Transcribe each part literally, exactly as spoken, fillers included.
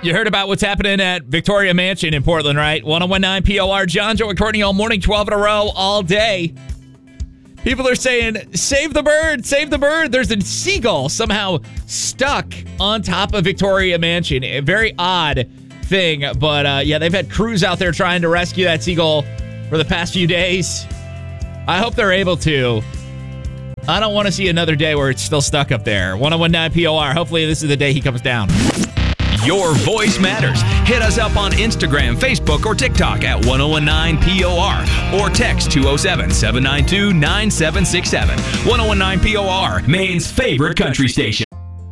You heard about what's happening at Victoria Mansion in Portland, right? one oh one point nine P O R, John, Joe, and Courtney all morning, twelve in a row, all day. People are saying, save the bird, save the bird. There's a seagull somehow stuck on top of Victoria Mansion. A very odd thing, but uh, yeah, they've had crews out there trying to rescue that seagull for the past few days. I hope they're able to. I don't want to see another day where it's still stuck up there. one oh one point nine P O R. Hopefully this is the day he comes down. Your voice matters. Hit us up on Instagram, Facebook, or TikTok at one oh one nine P O R or text two oh seven, seven nine two, nine seven six seven. one oh one nine P O R, Maine's favorite country station.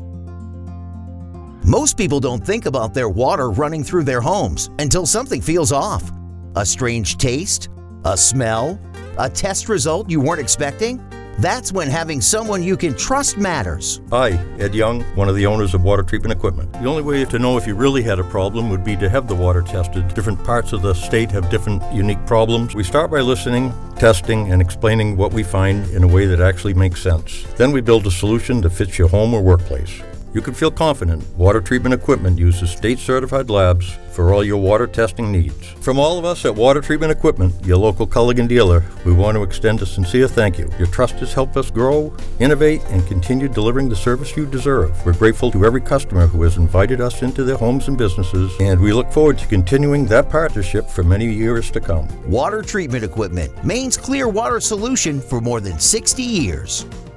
Most people don't think about their water running through their homes until something feels off. A strange taste, a smell, a test result you weren't expecting. That's when having someone you can trust matters. Hi, Ed Young, one of the owners of Water Treatment Equipment. The only way to know if you really had a problem would be to have the water tested. Different parts of the state have different unique problems. We start by listening, testing, and explaining what we find in a way that actually makes sense. Then we build a solution that fits your home or workplace. You can feel confident Water Treatment Equipment uses state-certified labs for all your water testing needs. From all of us at Water Treatment Equipment, your local Culligan dealer, we want to extend a sincere thank you. Your trust has helped us grow, innovate, and continue delivering the service you deserve. We're grateful to every customer who has invited us into their homes and businesses, and we look forward to continuing that partnership for many years to come. Water Treatment Equipment, Maine's clear water solution for more than sixty years.